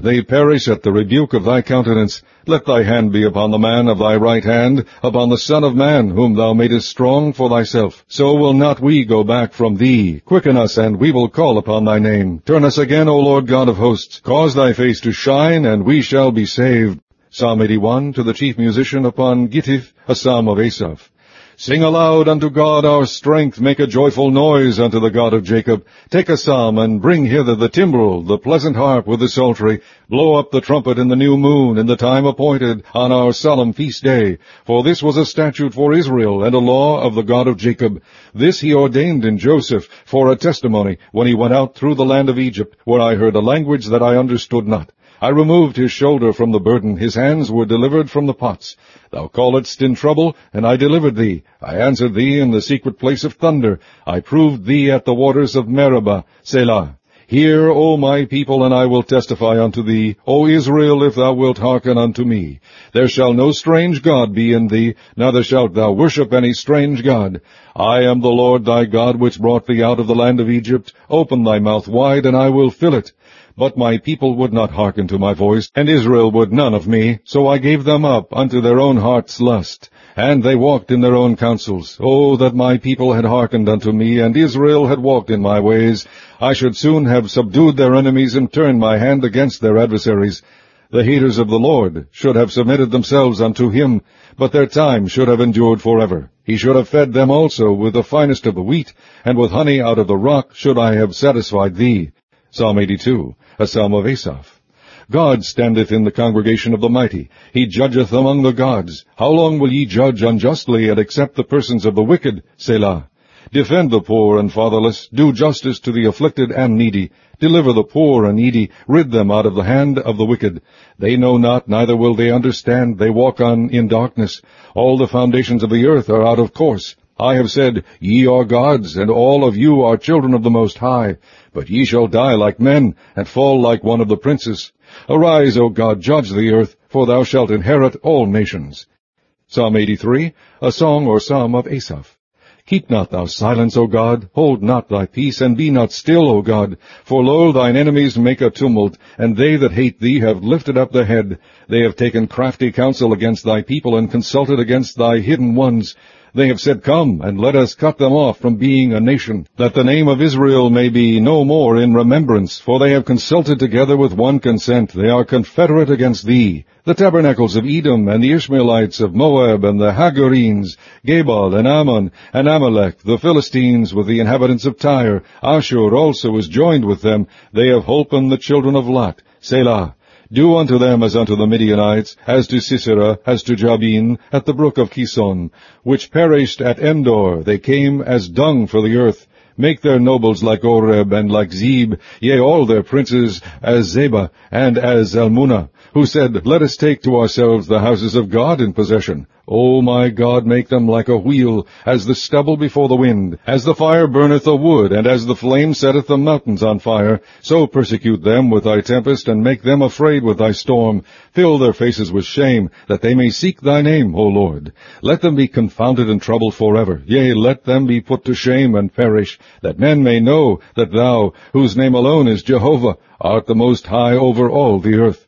they perish at the rebuke of thy countenance. Let thy hand be upon the man of thy right hand, upon the Son of Man, whom thou madest strong for thyself. So will not we go back from thee. Quicken us, and we will call upon thy name. Turn us again, O Lord God of hosts. Cause thy face to shine, and we shall be saved. Psalm 81, to the chief musician upon Gittith, a psalm of Asaph. Sing aloud unto God our strength, make a joyful noise unto the God of Jacob. Take a psalm, and bring hither the timbrel, the pleasant harp with the psaltery. Blow up the trumpet in the new moon, in the time appointed, on our solemn feast day. For this was a statute for Israel, and a law of the God of Jacob. This he ordained in Joseph, for a testimony, when he went out through the land of Egypt, where I heard a language that I understood not. I removed his shoulder from the burden, his hands were delivered from the pots. Thou calledst in trouble, and I delivered thee. I answered thee in the secret place of thunder. I proved thee at the waters of Meribah. Selah. Hear, O my people, and I will testify unto thee, O Israel, if thou wilt hearken unto me. There shall no strange God be in thee, neither shalt thou worship any strange God. I am the Lord thy God, which brought thee out of the land of Egypt. Open thy mouth wide, and I will fill it. But my people would not hearken to my voice, and Israel would none of me. So I gave them up unto their own heart's lust, and they walked in their own counsels. Oh, that my people had hearkened unto me, and Israel had walked in my ways. I should soon have subdued their enemies, and turned my hand against their adversaries. The haters of the Lord should have submitted themselves unto him, but their time should have endured forever. He should have fed them also with the finest of the wheat, and with honey out of the rock should I have satisfied thee. Psalm 82, a psalm of Asaph. God standeth in the congregation of the mighty. He judgeth among the gods. How long will ye judge unjustly, and accept the persons of the wicked? Selah. Defend the poor and fatherless. Do justice to the afflicted and needy. Deliver the poor and needy. Rid them out of the hand of the wicked. They know not, neither will they understand. They walk on in darkness. All the foundations of the earth are out of course. I have said, Ye are gods, and all of you are children of the Most High. But ye shall die like men, and fall like one of the princes. Arise, O God, judge the earth, for thou shalt inherit all nations. Psalm 83, a song or psalm of Asaph. Keep not thou silence, O God, hold not thy peace, and be not still, O God. For lo, thine enemies make a tumult, and they that hate thee have lifted up the head. They have taken crafty counsel against thy people, and consulted against thy hidden ones. They have said, Come, and let us cut them off from being a nation, that the name of Israel may be no more in remembrance. For they have consulted together with one consent. They are confederate against thee. The tabernacles of Edom, and the Ishmaelites of Moab, and the Hagarenes, Gebal, and Ammon, and Amalek, the Philistines, with the inhabitants of Tyre. Ashur also is joined with them. They have holpen the children of Lot. Selah. Do unto them as unto the Midianites, as to Sisera, as to Jabin, at the brook of Kison, which perished at Endor. They came as dung for the earth. Make their nobles like Oreb and like Zeb, yea, all their princes as Zebah and as Zalmunna, who said, Let us take to ourselves the houses of God in possession. O my God, make them like a wheel, as the stubble before the wind, as the fire burneth the wood, and as the flame setteth the mountains on fire. So persecute them with thy tempest, and make them afraid with thy storm. Fill their faces with shame, that they may seek thy name, O Lord. Let them be confounded and troubled forever. Yea, let them be put to shame and perish, that men may know that thou, whose name alone is Jehovah, art the Most High over all the earth.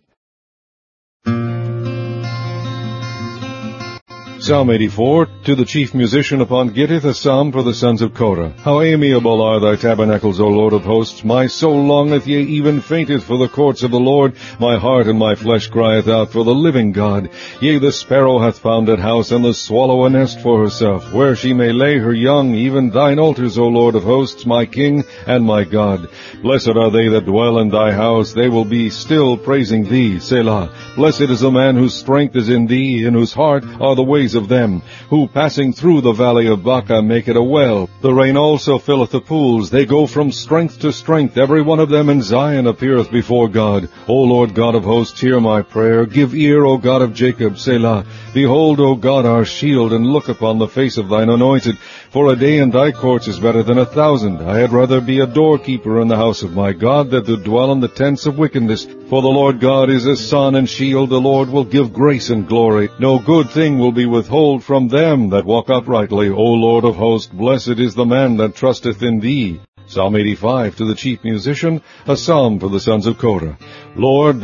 Psalm 84, to the chief musician upon Gittith, a psalm for the sons of Korah. How amiable are thy tabernacles, O Lord of hosts! My soul longeth, yea, even fainteth for the courts of the Lord. My heart and my flesh crieth out for the living God. Yea, the sparrow hath found a house, and the swallow a nest for herself, where she may lay her young, even thine altars, O Lord of hosts, my King and my God. Blessed are they that dwell in thy house, they will be still praising thee. Selah. Blessed is the man whose strength is in thee, in whose heart are the ways of them, who passing through the valley of Baca make it a well. The rain also filleth the pools. They go from strength to strength. Every one of them in Zion appeareth before God. O Lord God of hosts, hear my prayer. Give ear, O God of Jacob. Selah. Behold, O God, our shield, and look upon the face of thine anointed. For a day in thy courts is better than 1,000. I had rather be a doorkeeper in the house of my God than to dwell in the tents of wickedness. For the Lord God is a sun and shield. The Lord will give grace and glory. No good thing will be withhold from them that walk uprightly. O Lord of hosts, blessed is the man that trusteth in thee. Psalm 85, to the chief musician, a psalm for the sons of Korah. Lord,